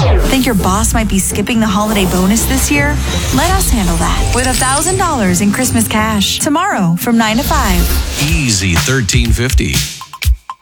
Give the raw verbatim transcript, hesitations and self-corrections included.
Think your boss might be skipping the holiday bonus this year? Let us handle that with one thousand dollars in Christmas cash tomorrow from nine to five. Easy thirteen fifty.